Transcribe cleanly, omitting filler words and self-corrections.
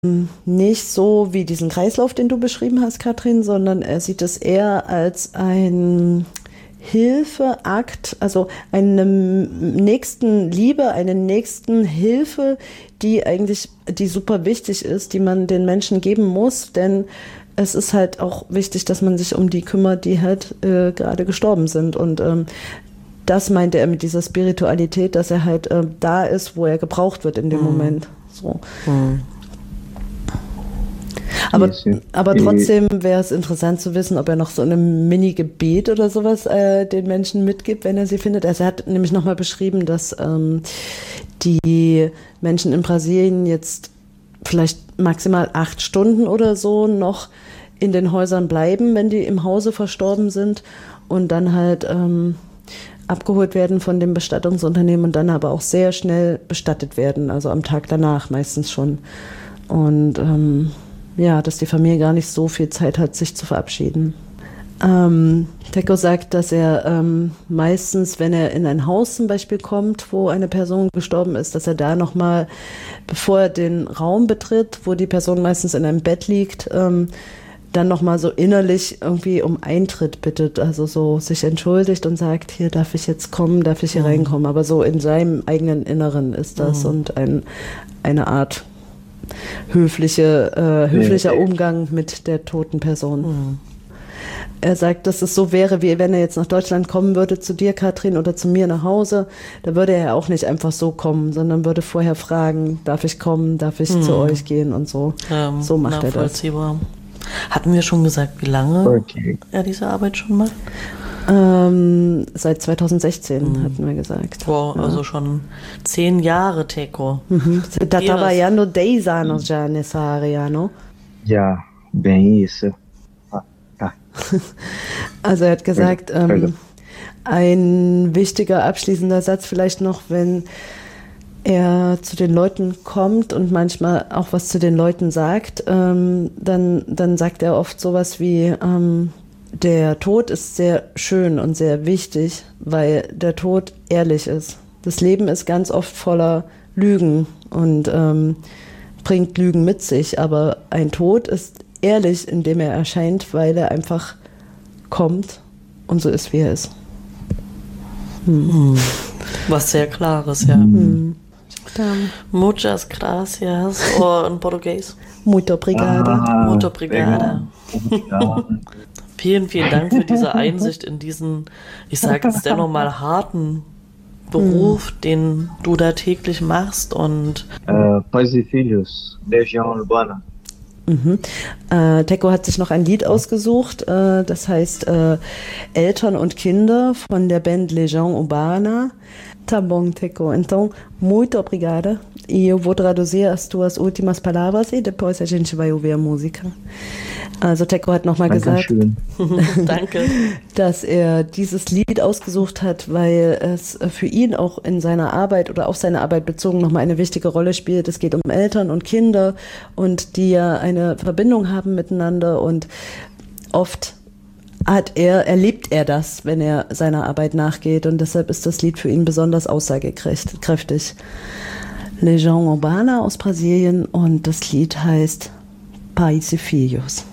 nicht so wie diesen Kreislauf, den du beschrieben hast, Katrin, sondern er sieht es eher als ein Hilfeakt, also eine Nächstenliebe, eine Nächstenhilfe, die super wichtig ist, die man den Menschen geben muss, denn es ist halt auch wichtig, dass man sich um die kümmert, die halt gerade gestorben sind. Und das meinte er mit dieser Spiritualität, dass er halt da ist, wo er gebraucht wird in dem Moment. So. Aber trotzdem wäre es interessant zu wissen, ob er noch so eine Mini-Gebet oder sowas den Menschen mitgibt, wenn er sie findet. Also er hat nämlich nochmal beschrieben, dass die Menschen in Brasilien jetzt vielleicht maximal 8 Stunden oder so noch in den Häusern bleiben, wenn die im Hause verstorben sind und dann halt abgeholt werden von dem Bestattungsunternehmen und dann aber auch sehr schnell bestattet werden, also am Tag danach meistens schon. Und dass die Familie gar nicht so viel Zeit hat, sich zu verabschieden. Teko sagt, dass er meistens, wenn er in ein Haus zum Beispiel kommt, wo eine Person gestorben ist, dass er da nochmal, bevor er den Raum betritt, wo die Person meistens in einem Bett liegt, dann nochmal so innerlich irgendwie um Eintritt bittet, also so sich entschuldigt und sagt, hier darf ich jetzt kommen, darf ich hier reinkommen, aber so in seinem eigenen Inneren ist das und eine Art höflicher Umgang mit der toten Person. Er sagt, dass es so wäre, wie wenn er jetzt nach Deutschland kommen würde, zu dir, Katrin, oder zu mir nach Hause. Da würde er ja auch nicht einfach so kommen, sondern würde vorher fragen, darf ich kommen, darf ich zu euch gehen und so. So macht er das. Hatten wir schon gesagt, wie lange er diese Arbeit schon macht? Seit 2016 hatten wir gesagt. Wow, also schon 10 Jahre, Teko. Você tá trabalhando 10 anos já nessa área, não? Ja, bem isso. Also er hat gesagt, ein wichtiger abschließender Satz vielleicht noch, wenn er zu den Leuten kommt und manchmal auch was zu den Leuten sagt, dann sagt er oft sowas wie, der Tod ist sehr schön und sehr wichtig, weil der Tod ehrlich ist. Das Leben ist ganz oft voller Lügen und bringt Lügen mit sich, aber ein Tod ist ehrlich, indem er erscheint, weil er einfach kommt und so ist, wie er ist. Was sehr Klares, ja. Muchas gracias. In Português. Muito obrigada. Muito obrigada. Vielen, vielen Dank für diese Einsicht in diesen, ich sage jetzt dennoch mal, harten Beruf, den du da täglich machst. Und Pais e Filhos, Legião Urbana. Teko hat sich noch ein Lied ausgesucht, das heißt Eltern und Kinder von der Band Legião Urbana. Tá bom, Teko. Então, muito obrigada. E eu vou traduzir as tuas últimas palavras e depois a gente vai ouvir a música. Also Teko hat nochmal gesagt, Danke, dass er dieses Lied ausgesucht hat, weil es für ihn auch in seiner Arbeit oder auf seine Arbeit bezogen nochmal eine wichtige Rolle spielt. Es geht um Eltern und Kinder und die ja eine Verbindung haben miteinander und oft erlebt er das, wenn er seiner Arbeit nachgeht und deshalb ist das Lied für ihn besonders aussagekräftig. Legião Urbana aus Brasilien und das Lied heißt Pais e Filhos.